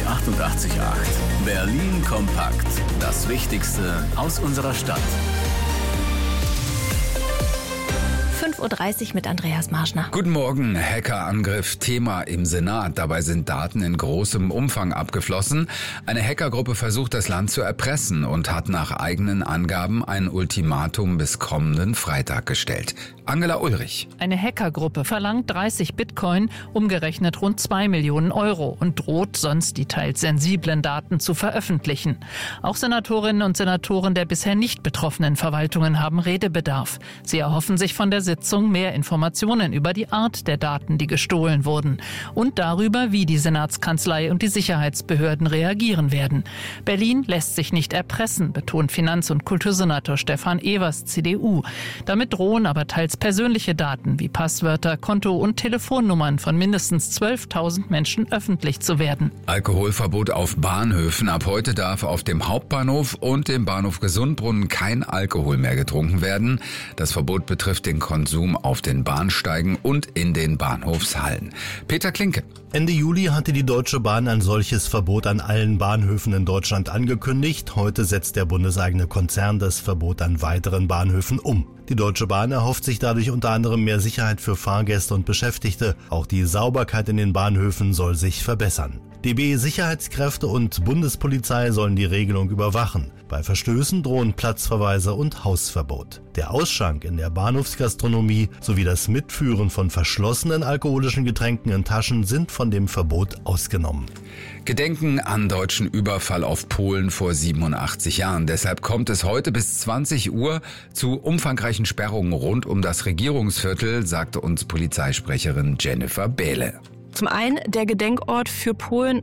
88,8. Berlin kompakt. Das Wichtigste aus unserer Stadt. 5:30 Uhr mit Andreas Marschner. Guten Morgen. Hackerangriff Thema im Senat. Dabei sind Daten in großem Umfang abgeflossen. Eine Hackergruppe versucht, das Land zu erpressen und hat nach eigenen Angaben ein Ultimatum bis kommenden Freitag gestellt. Angela Ulrich. Eine Hackergruppe verlangt 30 Bitcoin, umgerechnet rund 2 Millionen Euro, und droht sonst die teils sensiblen Daten zu veröffentlichen. Auch Senatorinnen und Senatoren der bisher nicht betroffenen Verwaltungen haben Redebedarf. Sie erhoffen sich von der Sitzung mehr Informationen über die Art der Daten, die gestohlen wurden, und darüber, wie die Senatskanzlei und die Sicherheitsbehörden reagieren werden. Berlin lässt sich nicht erpressen, betont Finanz- und Kultursenator Stefan Evers, CDU. Damit drohen aber teils persönliche Daten wie Passwörter, Konto- und Telefonnummern von mindestens 12.000 Menschen öffentlich zu werden. Alkoholverbot auf Bahnhöfen. Ab heute darf auf dem Hauptbahnhof und dem Bahnhof Gesundbrunnen kein Alkohol mehr getrunken werden. Das Verbot betrifft den Konsum auf den Bahnsteigen und in den Bahnhofshallen. Peter Klinke. Ende Juli hatte die Deutsche Bahn ein solches Verbot an allen Bahnhöfen in Deutschland angekündigt. Heute setzt der bundeseigene Konzern das Verbot an weiteren Bahnhöfen um. Die Deutsche Bahn erhofft sich dadurch unter anderem mehr Sicherheit für Fahrgäste und Beschäftigte. Auch die Sauberkeit in den Bahnhöfen soll sich verbessern. DB Sicherheitskräfte und Bundespolizei sollen die Regelung überwachen. Bei Verstößen drohen Platzverweise und Hausverbot. Der Ausschank in der Bahnhofsgastronomie sowie das Mitführen von verschlossenen alkoholischen Getränken in Taschen sind von dem Verbot ausgenommen. Gedenken an deutschen Überfall auf Polen vor 87 Jahren. Deshalb kommt es heute bis 20 Uhr zu umfangreichen Sperrungen rund um das Regierungsviertel, sagte uns Polizeisprecherin Jennifer Behle. Zum einen der Gedenkort für Polen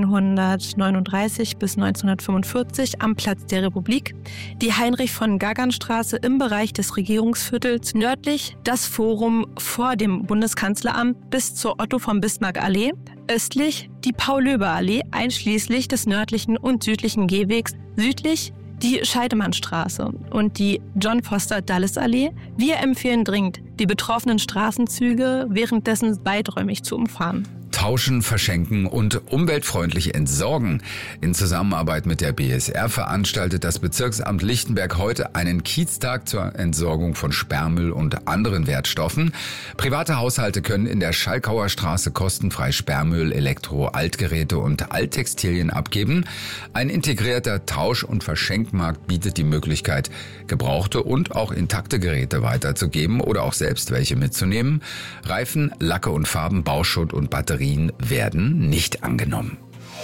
1939 bis 1945 am Platz der Republik, die Heinrich-von-Gagern-Straße im Bereich des Regierungsviertels, nördlich das Forum vor dem Bundeskanzleramt bis zur Otto-von-Bismarck-Allee, östlich die Paul-Löbe-Allee einschließlich des nördlichen und südlichen Gehwegs, südlich die Scheidemannstraße und die John-Foster-Dulles-Allee. Wir empfehlen dringend, die betroffenen Straßenzüge währenddessen weiträumig zu umfahren. Tauschen, verschenken und umweltfreundlich entsorgen. In Zusammenarbeit mit der BSR veranstaltet das Bezirksamt Lichtenberg heute einen Kieztag zur Entsorgung von Sperrmüll und anderen Wertstoffen. Private Haushalte können in der Schalkauer Straße kostenfrei Sperrmüll, Elektro-, Altgeräte und Alttextilien abgeben. Ein integrierter Tausch- und Verschenkmarkt bietet die Möglichkeit, gebrauchte und auch intakte Geräte weiterzugeben oder auch selbst welche mitzunehmen. Reifen, Lacke und Farben, Bauschutt und Batterien werden nicht angenommen.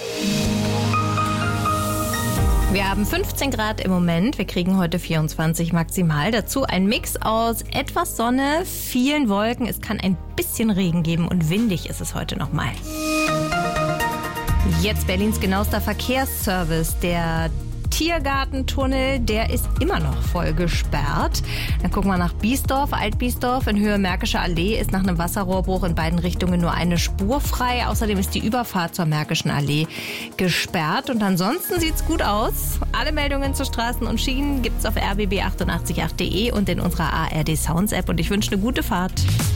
Wir haben 15 Grad im Moment. Wir kriegen heute 24 maximal. Dazu ein Mix aus etwas Sonne, vielen Wolken. Es kann ein bisschen Regen geben und windig ist es heute nochmal. Jetzt Berlins genauester Verkehrsservice. Der Tiergartentunnel, der ist immer noch voll gesperrt. Dann gucken wir nach Biesdorf, Alt-Biesdorf in Höhe Märkische Allee ist nach einem Wasserrohrbruch in beiden Richtungen nur eine Spur frei. Außerdem ist die Überfahrt zur Märkischen Allee gesperrt. Und ansonsten sieht's gut aus. Alle Meldungen zu Straßen und Schienen gibt's auf rbb888.de und in unserer ARD Sounds App. Und ich wünsche eine gute Fahrt.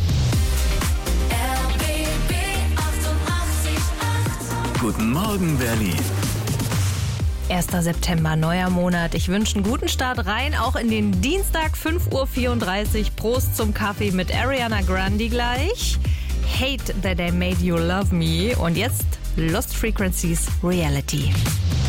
RBB 88,8. Guten Morgen, Berlin. 1. September, neuer Monat. Ich wünsche einen guten Start rein, auch in den Dienstag, 5:34 Uhr. Prost zum Kaffee mit Ariana Grande gleich. Hate That I Made You Love Me. Und jetzt Lost Frequencies Reality.